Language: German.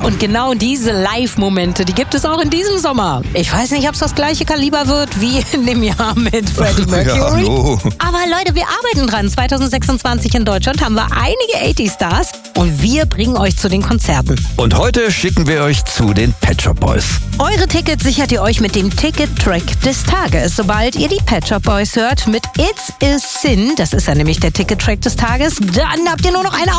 Und genau diese Live-Momente, die gibt es auch in diesem Sommer. Ich weiß nicht, ob es das gleiche Kaliber wird wie in dem Jahr mit Freddie Mercury. Ja, hallo. Aber Leute, wir arbeiten dran. 2026 in Deutschland haben wir einige 80-Stars und wir bringen euch zu den Konzerten. Und heute schicken wir euch zu den Pet Shop Boys. Eure Tickets sichert ihr euch mit dem Ticket-Track des Tages. Sobald ihr die Pet Shop Boys hört mit It's a Sin, das ist ja nämlich der Ticket-Track des Tages, dann habt ihr nur noch eine